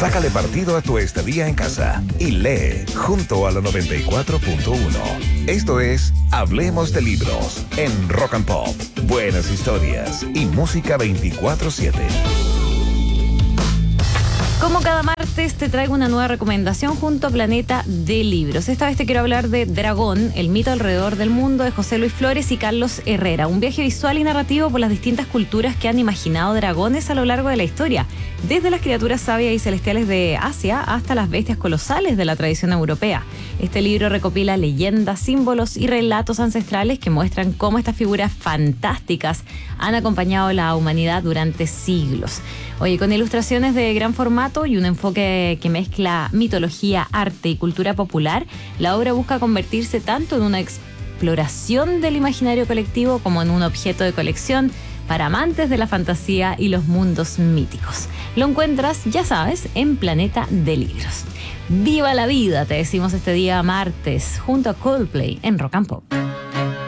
Sácale partido a tu estadía en casa y lee junto a la 94.1. Esto es Hablemos de Libros en Rock and Pop. Buenas historias y música 24/7. Como cada martes te traigo una nueva recomendación junto a Planeta de Libros. Esta vez te quiero hablar de Dragón, el mito alrededor del mundo, de José Luis Flores y Carlos Herrera. Un viaje visual y narrativo por las distintas culturas que han imaginado dragones a lo largo de la historia. Desde las criaturas sabias y celestiales de Asia hasta las bestias colosales de la tradición europea. Este libro recopila leyendas, símbolos y relatos ancestrales que muestran cómo estas figuras fantásticas han acompañado a la humanidad durante siglos. Oye, con ilustraciones de gran formato y un enfoque que mezcla mitología, arte y cultura popular, la obra busca convertirse tanto en una exploración del imaginario colectivo como en un objeto de colección para amantes de la fantasía y los mundos míticos. Lo encuentras, ya sabes, en Planeta de Libros. ¡Viva la vida! Te decimos este día martes, junto a Coldplay en Rock and Pop.